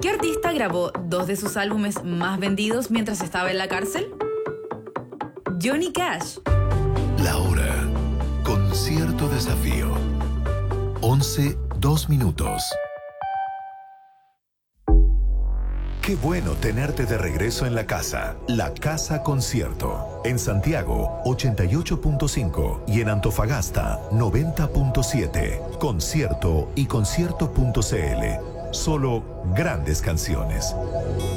¿Qué artista grabó dos de sus álbumes más vendidos mientras estaba en la cárcel? Johnny Cash. La hora con cierto desafío. 11:02. Qué bueno tenerte de regreso en la casa. La Casa Concierto. En Santiago, 88.5 y en Antofagasta, 90.7. Concierto y concierto.cl. Solo grandes canciones.